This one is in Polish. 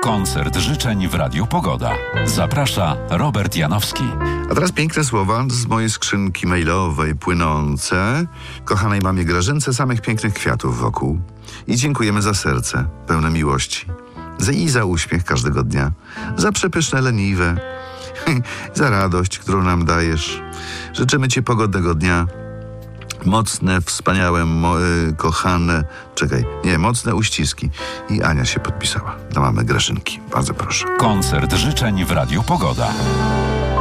Koncert życzeń w Radiu Pogoda. Zaprasza Robert Janowski. A teraz piękne słowa z mojej skrzynki mailowej płynące. Kochanej mamie Grażynce samych pięknych kwiatów wokół. I dziękujemy za serce pełne miłości. Za uśmiech każdego dnia. Za przepyszne leniwe. Za radość, którą nam dajesz. Życzymy Ci pogodnego dnia. Mocne, wspaniałe, kochane... mocne uściski. I Ania się podpisała. Dla mamy Grażynki. Bardzo proszę. Koncert życzeń w Radiu Pogoda.